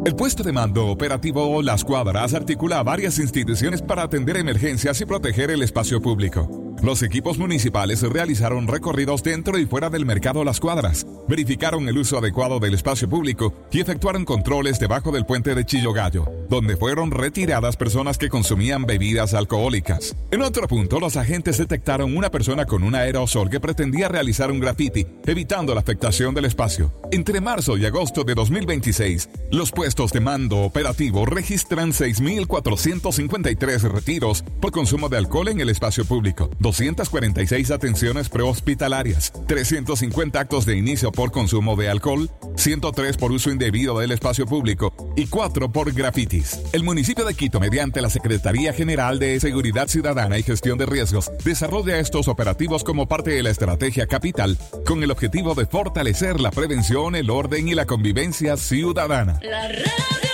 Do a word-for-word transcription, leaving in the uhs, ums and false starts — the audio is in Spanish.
El puesto de mando operativo Las Cuadras articula a varias instituciones para atender emergencias y proteger el espacio público. Los equipos municipales realizaron recorridos dentro y fuera del mercado Las Cuadras, verificaron el uso adecuado del espacio público y efectuaron controles debajo del puente de Chillogallo, donde fueron retiradas personas que consumían bebidas alcohólicas. En otro punto, los agentes detectaron una persona con un aerosol que pretendía realizar un graffiti, evitando la afectación del espacio. Entre marzo y agosto de dos mil veintiséis, los puestos de mando operativo registran seis mil cuatrocientos cincuenta y tres retiros por consumo de alcohol en el espacio público, doscientas cuarenta y seis atenciones prehospitalarias, trescientos cincuenta actos de inicio por consumo de alcohol, ciento tres por uso indebido del espacio público y cuatro por grafitis. El municipio de Quito, mediante la Secretaría General de Seguridad Ciudadana y Gestión de Riesgos, desarrolla estos operativos como parte de la estrategia capital, con el objetivo de fortalecer la prevención, el orden y la convivencia ciudadana. La radio.